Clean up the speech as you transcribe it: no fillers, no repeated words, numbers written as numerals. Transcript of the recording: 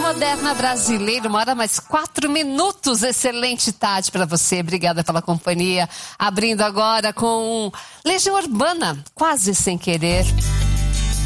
Moderna Brasileira, 1h mais 4 minutos. Excelente tarde para você. Obrigada pela companhia. Abrindo agora com Legião Urbana, Quase Sem Querer.